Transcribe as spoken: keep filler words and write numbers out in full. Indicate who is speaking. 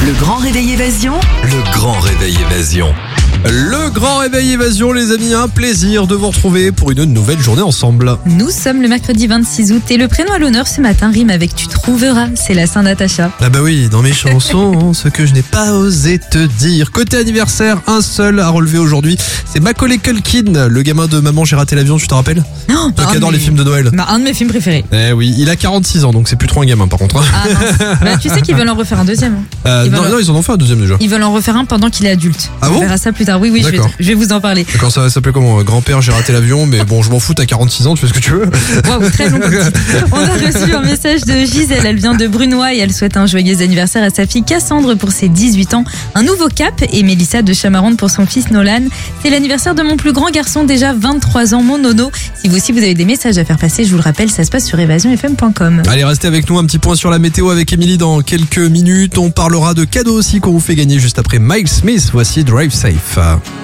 Speaker 1: Le grand réveil évasion.
Speaker 2: Le grand réveil évasion.
Speaker 3: Le grand réveil évasion, les amis, un plaisir de vous retrouver pour une nouvelle journée ensemble.
Speaker 4: Nous sommes le mercredi vingt-six août et le prénom à l'honneur ce matin rime avec tu trouveras, c'est la Saint-Natacha.
Speaker 3: Ah bah oui, dans mes chansons, ce que je n'ai pas osé te dire. Côté anniversaire, un seul à relever aujourd'hui, c'est Macaulay Culkin, le gamin de Maman j'ai raté l'avion, tu te rappelles?
Speaker 4: Non,
Speaker 3: Toi qui adore les films de Noël.
Speaker 4: Bah, un de mes films préférés.
Speaker 3: Eh oui, il a quarante-six ans, donc c'est plus trop un gamin par contre.
Speaker 4: Ah mince. Bah, tu sais qu'ils veulent en refaire un deuxième. hein.
Speaker 3: Euh,
Speaker 4: Ils
Speaker 3: non,
Speaker 4: veulent-
Speaker 3: non, ils en ont fait un deuxième déjà.
Speaker 4: Ils veulent en refaire un pendant qu'il est adulte.
Speaker 3: Ah bon
Speaker 4: On verra ça plus tard. Oui, oui, je vais,
Speaker 3: D'accord.
Speaker 4: je vais vous en parler.
Speaker 3: Quand ça va s'appeler comment? Grand-père, j'ai raté l'avion, mais bon, je m'en fous, t'as quarante-six ans, tu fais ce que tu veux.
Speaker 4: Waouh, très long comme titre. On a reçu un message de Gisèle, elle vient de Brunois et elle souhaite un joyeux anniversaire à sa fille Cassandre pour ses dix-huit ans, un nouveau cap, et Mélissa de Chamaronde pour son fils Nolan. C'est l'anniversaire de mon plus grand garçon, déjà vingt-trois ans, mon nono. Si vous aussi vous avez des messages à faire passer, je vous le rappelle, ça se passe sur évasion f m point com.
Speaker 3: Allez, restez avec nous, un petit point sur la météo avec Émilie dans quelques minutes. On parlera de cadeaux aussi qu'on vous fait gagner juste après Miles Smith. Voici Drive Safe.